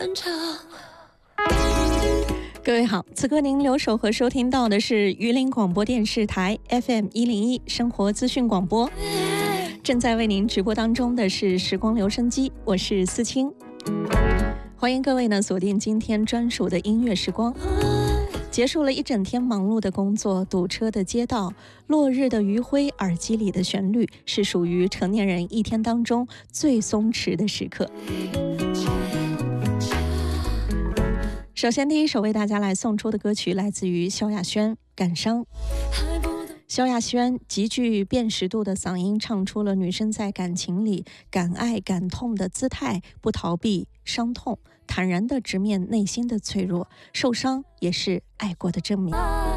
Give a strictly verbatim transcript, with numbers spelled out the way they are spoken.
很长。 各位好，此刻您留守和收听到的是榆林广播电视台 F M 一零一生活资讯广播，正在为您直播当中的是时光留声机，我是思清，欢迎各位呢锁定今天专属的音乐时光。结束了一整天忙碌的工作，堵车的街道，落日的余晖，耳机里的旋律，是属于成年人一天当中最松弛的时刻。首先第一首为大家来送出的歌曲来自于萧亚轩《感伤》。萧亚轩极具辨识度的嗓音唱出了女生在感情里敢爱敢痛的姿态，不逃避伤痛，坦然地直面内心的脆弱，受伤也是爱过的证明。